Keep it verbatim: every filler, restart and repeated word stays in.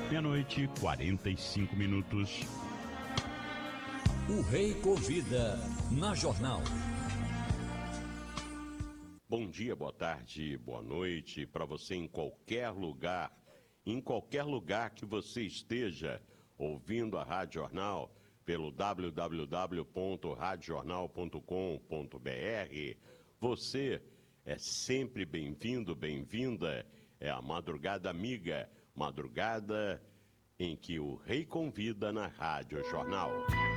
Meia-noite, quarenta e cinco minutos. O Rei Convida, na Jornal. Bom dia, boa tarde, boa noite para você em qualquer lugar, em qualquer lugar que você esteja ouvindo a Rádio Jornal pelo w w w ponto rádio jornal ponto com ponto b r. Você é sempre bem-vindo, bem-vinda. É a Madrugada Amiga, madrugada em que o Rei convida na Rádio Jornal.